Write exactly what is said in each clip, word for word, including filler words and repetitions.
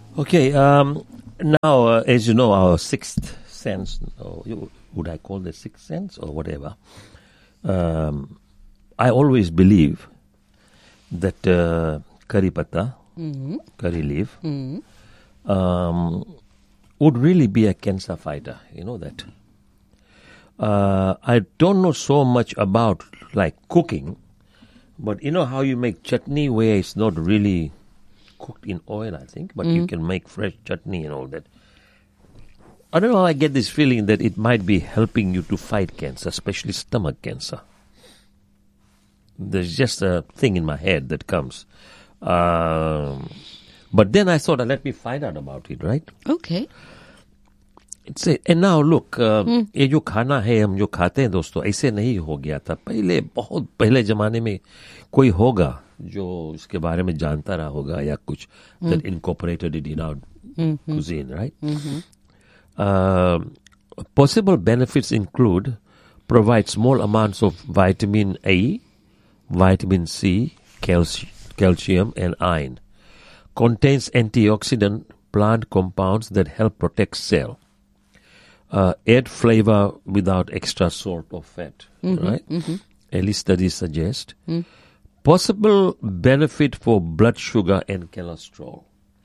Okay, um, now, uh, as you know, our sixth sense, or you, would I call it sixth sense or whatever, um, I always believe that uh, curry patta, Mm-hmm. curry leaf, Mm-hmm. um, would really be a cancer fighter. You know that. Uh, I don't know so much about like cooking, but you know how you make chutney where it's not really cooked in oil, I think, but you can make fresh chutney and all that. I don't know, I get this feeling that it might be helping you to fight cancer, especially stomach cancer. There's just a thing in my head that comes. Um, but then I thought, let me find out about it, right? Okay. It's a, and now look, uh, ये जो खाना है हम जो खाते हैं दोस्तों, ऐसे नहीं हो गया था. पहले बहुत पहले जमाने में कोई होगा जो इसके बारे में जानता रहा होगा या कुछ that incorporated it in our cuisine, right? Uh, possible benefits include provide small amounts of vitamin A, vitamin C, calci- calcium, and iron. Contains antioxidant plant compounds that help protect cell. Uh, add flavor without extra salt or fat, right? At least studies suggest. Possible benefit for blood sugar and cholesterol.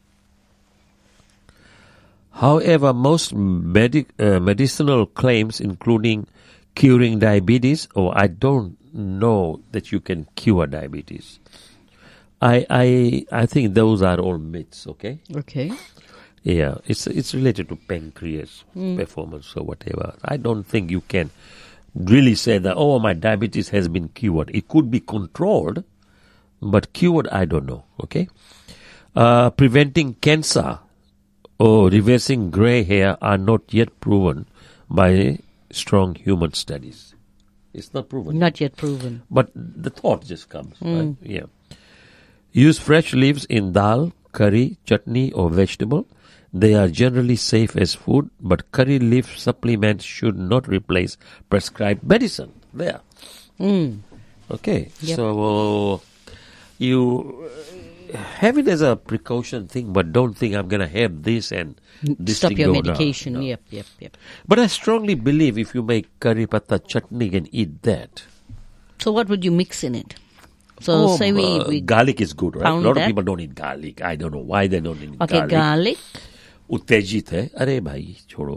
However, most medic, uh, medicinal claims, including curing diabetes, or I don't know that you can cure diabetes. I I I think those are all myths. Okay. Okay. Yeah, it's it's related to pancreas performance or whatever. I don't think you can really say that, oh, my diabetes has been cured. It could be controlled, but cured, I don't know, okay? Uh, preventing cancer or reversing gray hair are not yet proven by strong human studies. It's not proven. Not yet proven. But the thought just comes, right? Yeah. Use fresh leaves in dal, curry, chutney, or vegetable. They are generally safe as food, but curry leaf supplements should not replace prescribed medicine. There. Mm. Okay. Yep. So uh, you uh, have it as a precaution thing, but don't think I'm going to have this and this Stop thing your go down. medication. No. Yep, yep, yep. But I strongly believe if you make curry patta chutney and eat that. So what would you mix in it? So Oh, say we, uh, we garlic is good, right? A pound lot of that. people don't eat garlic. I don't know why they don't eat okay, garlic. garlic. उत्तेजित है अरे भाई छोड़ो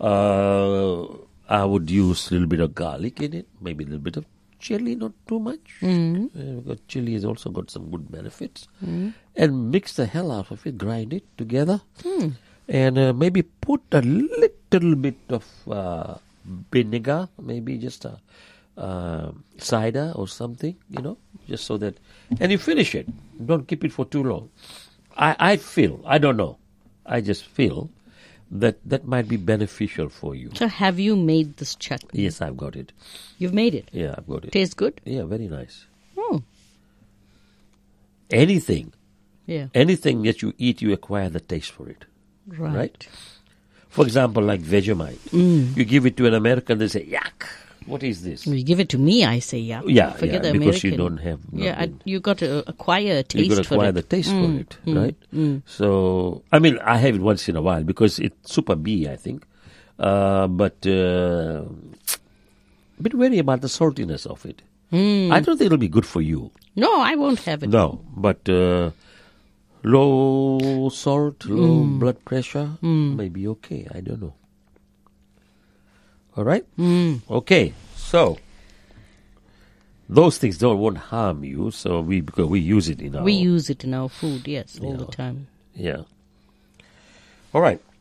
uh, I would use a little bit of garlic in it, maybe a little bit of chili, not too much, uh, because chili has also got some good benefits, and mix the hell out of it, grind it together, and uh, maybe put a little bit of uh, vinegar, maybe just a uh, cider or something, you know, just so that, and you finish it. Don't keep it for too long. I, I feel, I don't know, I just feel that that might be beneficial for you. So have you made this chutney? Yes, I've got it. You've made it? Yeah, I've got it. Tastes good? Yeah, very nice. Oh, Anything, yeah. anything that you eat, you acquire the taste for it. Right. Right? For example, like Vegemite. You give it to an American, they say, yuck, what is this? When you give it to me, I say, yeah. Yeah, Forget yeah, the because you American. don't have Yeah, I, nothing. you got to acquire a taste You've got to for acquire it. the taste for it, right? So, I mean, I have it once in a while because it's super B, I think. Uh, but uh, a bit wary about the saltiness of it. I don't think it'll be good for you. No, I won't have it. No, but uh, low salt, low blood pressure may be okay. I don't know. All right? Okay, so those things don't won't harm you. So we because we use it in our We use it in our food, yes, all Yeah. the time. yeah. All right.